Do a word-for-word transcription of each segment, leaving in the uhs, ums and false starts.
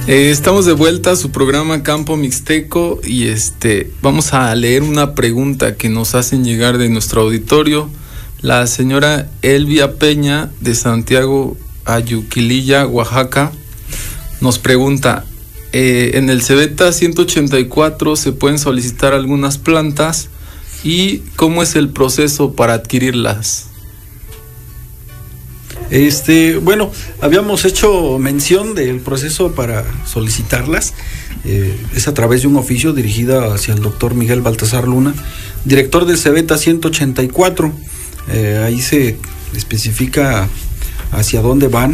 Eh, estamos de vuelta a su programa Campo Mixteco y este vamos a leer una pregunta que nos hacen llegar de nuestro auditorio. La señora Elvia Peña de Santiago Ayuquililla, Oaxaca, nos pregunta, eh, en el Cebeta ciento ochenta y cuatro se pueden solicitar algunas plantas y ¿cómo es el proceso para adquirirlas? Este, bueno, habíamos hecho mención del proceso para solicitarlas. Eh, es a través de un oficio dirigido hacia el doctor Miguel Baltasar Luna, director del Cebeta ciento ochenta y cuatro. Eh, ahí se especifica hacia dónde van,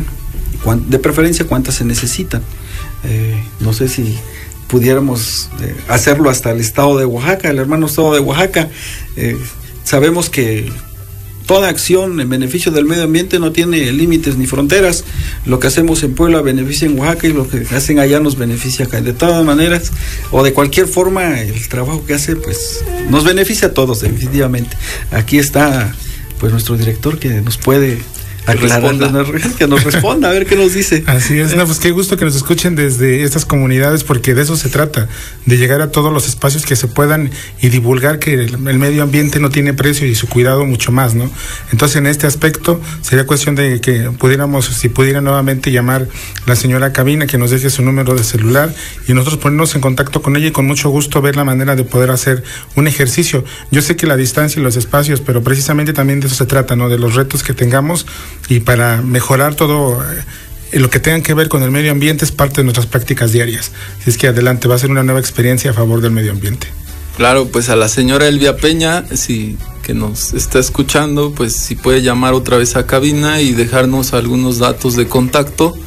de preferencia cuántas se necesitan. Eh, no sé si pudiéramos eh, hacerlo hasta el estado de Oaxaca, el hermano estado de Oaxaca. Eh, sabemos que toda acción en beneficio del medio ambiente no tiene límites ni fronteras. Lo que hacemos en Puebla beneficia en Oaxaca y lo que hacen allá nos beneficia acá. De todas maneras, o de cualquier forma, el trabajo que hace, pues, nos beneficia a todos, definitivamente. Aquí está, pues, nuestro director que nos puede aclarar, que nos responda, a ver qué nos dice. Así es, no, pues qué gusto que nos escuchen desde estas comunidades, porque de eso se trata, de llegar a todos los espacios que se puedan y divulgar que el, el medio ambiente no tiene precio y su cuidado mucho más, ¿no? Entonces, en este aspecto, sería cuestión de que pudiéramos, si pudiera nuevamente llamar la señora Cabina, que nos deje su número de celular y nosotros ponernos en contacto con ella y con mucho gusto ver la manera de poder hacer un ejercicio. Yo sé que la distancia y los espacios, pero precisamente también de eso se trata, ¿no? De los retos que tengamos y para mejorar todo eh, lo que tenga que ver con el medio ambiente es parte de nuestras prácticas diarias. Así es que adelante, va a ser una nueva experiencia a favor del medio ambiente. Claro, pues a la señora Elvia Peña, si que nos está escuchando, pues si puede llamar otra vez a cabina y dejarnos algunos datos de contacto,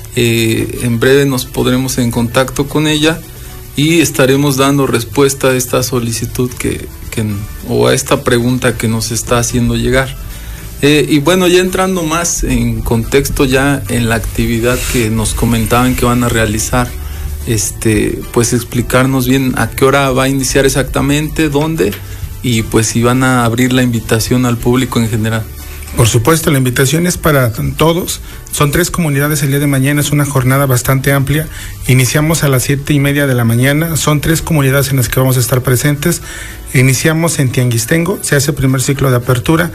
eh, en breve nos podremos en contacto con ella y estaremos dando respuesta a esta solicitud que, que o a esta pregunta que nos está haciendo llegar. Eh, y bueno, ya entrando más en contexto ya en la actividad que nos comentaban que van a realizar, este, pues explicarnos bien a qué hora va a iniciar exactamente, dónde y pues si van a abrir la invitación al público en general. Por supuesto, la invitación es para todos. Son tres comunidades el día de mañana, es una jornada bastante amplia. Iniciamos a las siete y media de la mañana. Son tres comunidades en las que vamos a estar presentes. Iniciamos en Tianguistengo, se hace el primer ciclo de apertura.